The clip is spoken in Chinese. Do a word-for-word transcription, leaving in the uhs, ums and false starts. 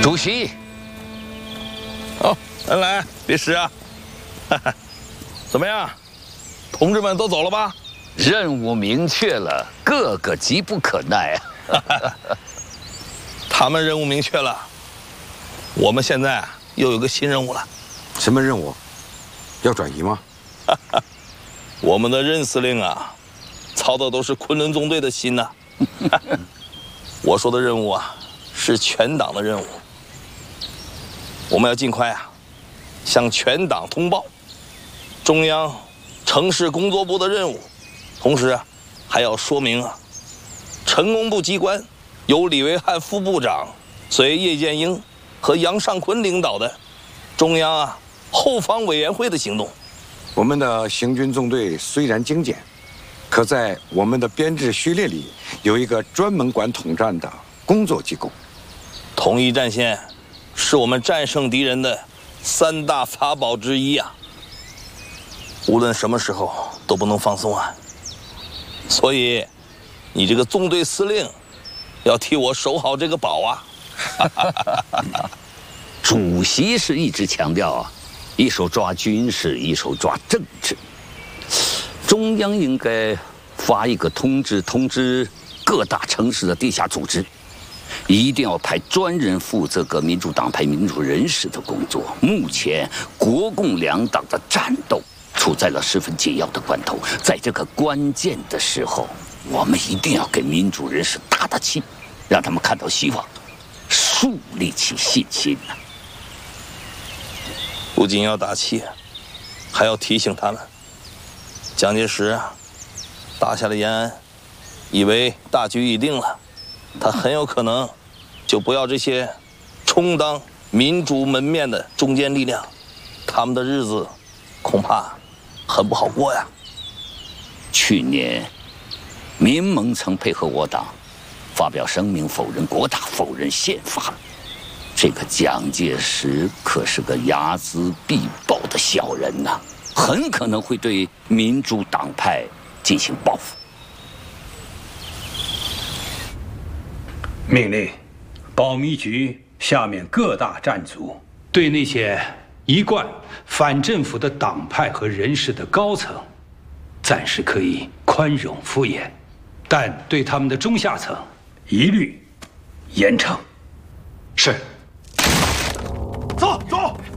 主席， 哦，来来，别迟啊！哈哈，怎么样？同志们都走了吧？ 任务明确了，个个急不可耐啊！ 他们任务明确了，我们现在又有个新任务了。 什么任务？要转移吗？ 我们的任司令啊，操的都是昆仑纵队的心呐。我说的任务啊，是全党的任务。我们要尽快啊，向全党通报中央城市工作部的任务，同时啊，还要说明啊，成工部机关由李维汉副部长随叶剑英和杨尚昆领导的中央啊后方委员会的行动。 我们的行军纵队虽然精简，可在我们的编制序列里有一个专门管统战的工作机构。 统一战线是我们战胜敌人的三大法宝之一啊，无论什么时候都不能放松啊。所以，你这个纵队司令要替我守好这个宝啊。 主席是一直强调啊，一手抓军事，一手抓政治。中央应该发一个通知，通知各大城市的地下组织，一定要派专人负责各民主党派民主人士的工作。目前国共两党的战斗处在了十分紧要的关头，在这个关键的时候，我们一定要给民主人士打打气，让他们看到希望，树立起信心呐。 不仅要打气，还要提醒他们，蒋介石啊打下了延安，以为大局已定了，他很有可能就不要这些充当民主门面的中坚力量，他们的日子恐怕很不好过呀。 去年，民盟曾配合我党发表声明否认国大、否认宪法。这个蒋介石可是个睚眦必报的小人呐、啊，很可能会对民主党派进行报复。 命令保密局下面各大战组对那些一贯反政府的党派和人士的高层，暂时可以宽容敷衍，但对他们的中下层一律严惩。是。 走走，